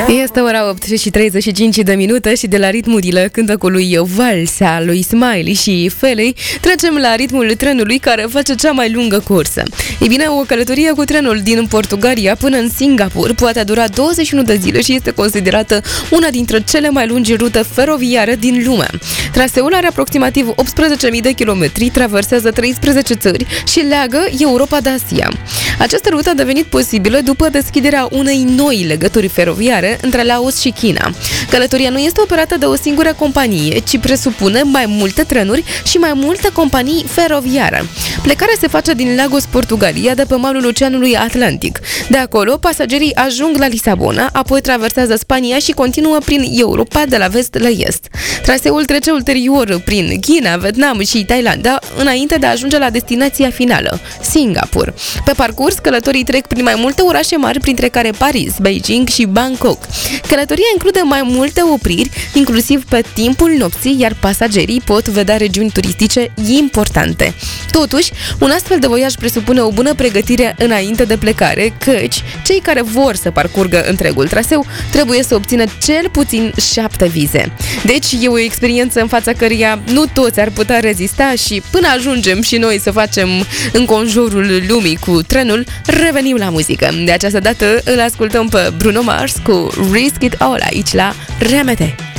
Este ora 8 și 35 de minute și de la ritmurile cântecului Valsa lui Smiley și Felei trecem la ritmul trenului care face cea mai lungă cursă. Ei bine, o călătorie cu trenul din Portugalia până în Singapore poate dura 21 de zile și este considerată una dintre cele mai lungi rute feroviare din lume. Traseul are aproximativ 18.000 de kilometri, traversează 13 țări și leagă Europa de Asia. Această rută a devenit posibilă după deschiderea unei noi legături feroviare între Laos și China. Călătoria nu este operată de o singură companie, ci presupune mai multe trenuri și mai multe companii feroviare. Plecarea se face din Lagos, Portugalia, de pe malul Oceanului Atlantic. De acolo, pasagerii ajung la Lisabona, apoi traversează Spania și continuă prin Europa de la vest la est. Traseul trece ulterior prin China, Vietnam și Thailanda, înainte de a ajunge la destinația finală, Singapore. Pe parcurs, călătorii trec prin mai multe orașe mari, printre care Paris, Beijing și Bangkok. Călătoria include mai multe opriri, inclusiv pe timpul nopții, iar pasagerii pot vedea regiuni turistice importante. Totuși, un astfel de voiaj presupune o bună pregătire înainte de plecare, căci cei care vor să parcurgă întregul traseu trebuie să obțină cel puțin 7 vize. Deci, e o experiență în fața căreia nu toți ar putea rezista și până ajungem și noi să facem înconjurul lumii cu trenul, revenim la muzică. De această dată îl ascultăm pe Bruno Mars cu Risk It All aici la RMT.